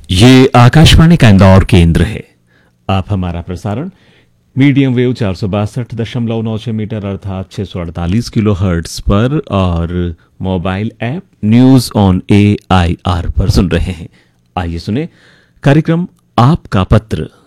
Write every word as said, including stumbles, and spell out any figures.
ये आकाशवाणी का इंदौर केंद्र है। आप हमारा प्रसारण मीडियम वेव चार सौ बासठ दशमलव नौ छह मीटर अर्थात छह सौ अड़तालीस किलो हर्ट्स पर और mobile app news on A I R पर सुन रहे हैं। आइए सुने कार्यक्रम आपका पत्र।